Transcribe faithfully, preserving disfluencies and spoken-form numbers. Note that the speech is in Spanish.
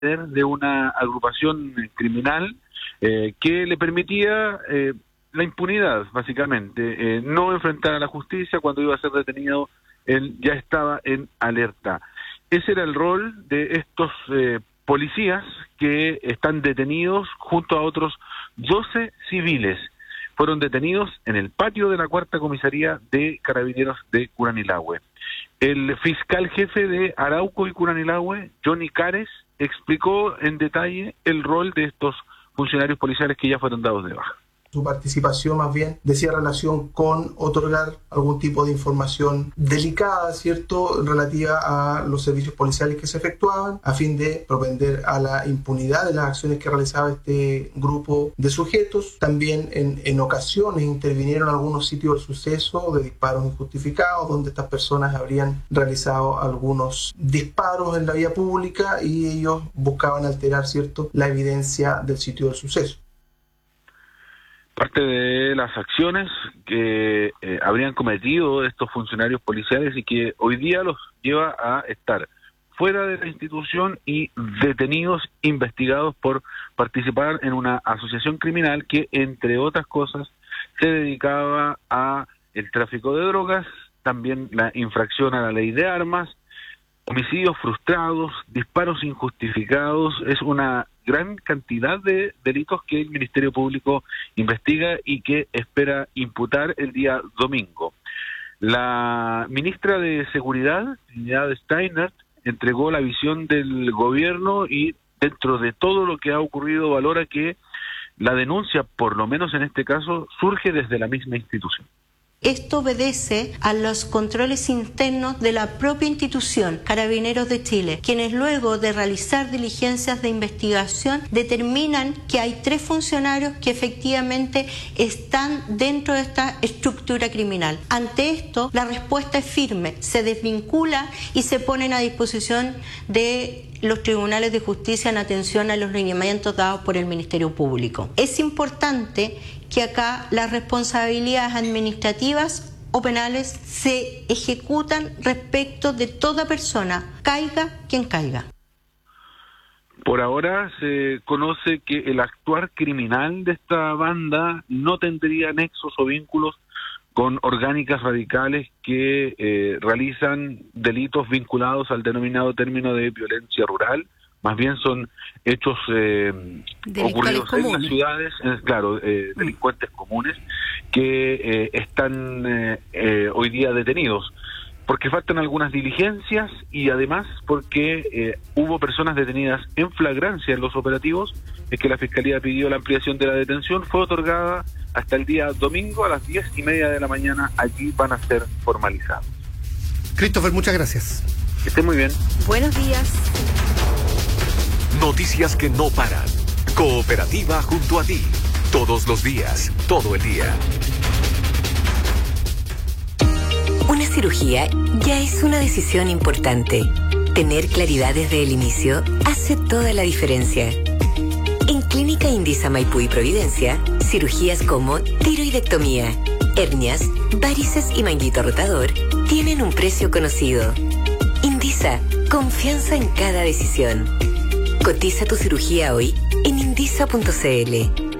de una agrupación criminal eh, que le permitía eh, la impunidad, básicamente, eh, no enfrentar a la justicia. Cuando iba a ser detenido, él ya estaba en alerta. Ese era el rol de estos eh, policías que están detenidos junto a otros doce civiles. Fueron detenidos en el patio de la cuarta comisaría de Carabineros de Curanilahue. El fiscal jefe de Arauco y Curanilahue, Johnny Cares, explicó en detalle el rol de estos funcionarios policiales que ya fueron dados de baja. Su participación más bien decía relación con otorgar algún tipo de información delicada, ¿cierto?, relativa a los servicios policiales que se efectuaban, a fin de propender a la impunidad de las acciones que realizaba este grupo de sujetos. También en, en ocasiones intervinieron algunos sitios del suceso de disparos injustificados, donde estas personas habrían realizado algunos disparos en la vía pública y ellos buscaban alterar, ¿cierto?, la evidencia del sitio del suceso. Parte de las acciones que eh, habrían cometido estos funcionarios policiales y que hoy día los lleva a estar fuera de la institución y detenidos, investigados por participar en una asociación criminal que, entre otras cosas, se dedicaba a el tráfico de drogas, también la infracción a la ley de armas, homicidios frustrados, disparos injustificados. Es una gran cantidad de delitos que el Ministerio Público investiga y que espera imputar el día domingo. La ministra de Seguridad, Trinidad Steiner, entregó la visión del gobierno y dentro de todo lo que ha ocurrido valora que la denuncia, por lo menos en este caso, surge desde la misma institución. Esto obedece a los controles internos de la propia institución, Carabineros de Chile, quienes luego de realizar diligencias de investigación determinan que hay tres funcionarios que efectivamente están dentro de esta estructura criminal. Ante esto, la respuesta es firme, se desvincula y se ponen a disposición de los tribunales de justicia en atención a los lineamientos dados por el Ministerio Público. Es importante que acá las responsabilidades administrativas o penales se ejecutan respecto de toda persona, caiga quien caiga. Por ahora se conoce que el actuar criminal de esta banda no tendría nexos o vínculos con orgánicas radicales que eh, realizan delitos vinculados al denominado término de violencia rural. Más bien son hechos eh, ocurridos comunes en las ciudades, eh, claro, eh, delincuentes comunes que eh, están eh, eh, hoy día detenidos, porque faltan algunas diligencias y además porque eh, hubo personas detenidas en flagrancia en los operativos. Es que la Fiscalía pidió la ampliación de la detención, fue otorgada hasta el día domingo a las diez y media de la mañana. Allí van a ser formalizados. Christopher, muchas gracias. Que esté muy bien. Buenos días. Noticias que no paran. Cooperativa junto a ti. Todos los días, todo el día. Una cirugía ya es una decisión importante. Tener claridad desde el inicio hace toda la diferencia. En Clínica Indisa Maipú y Providencia, cirugías como tiroidectomía, hernias, varices y manguito rotador tienen un precio conocido. Indisa, confianza en cada decisión. Cotiza tu cirugía hoy en indisa punto c l.